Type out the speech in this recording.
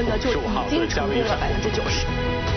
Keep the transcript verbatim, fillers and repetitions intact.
温呢就已经成功了百分之九十。